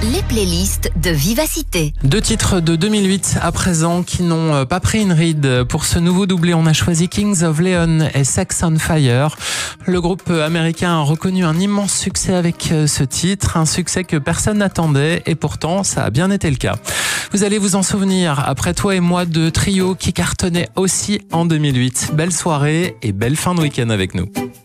Les playlists de Vivacité. 2 titres de 2008 à présent qui n'ont pas pris une ride. Pour ce nouveau doublé, on a choisi Kings of Leon et Sex on Fire. Le groupe américain a reconnu un immense succès avec ce titre, un succès que personne n'attendait et pourtant ça a bien été le cas. Vous allez vous en souvenir, après Toi et moi, de trio qui cartonnait aussi en 2008. Belle soirée et belle fin de week-end avec nous.